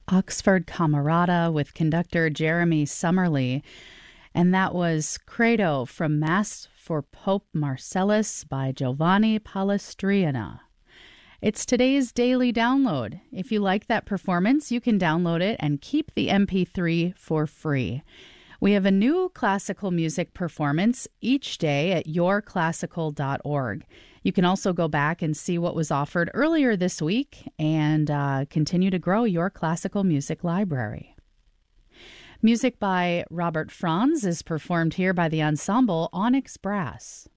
Oxford Camerata with conductor Jeremy Summerly, and that was Credo from Mass for Pope Marcellus by Giovanni Palestrina. It's today's daily download. If you like that performance, you can download it and keep the MP3 for free. We have a new classical music performance each day at yourclassical.org. You can also go back and see what was offered earlier this week and continue to grow your classical music library. Music by Robert Franz is performed here by the ensemble Onyx Brass.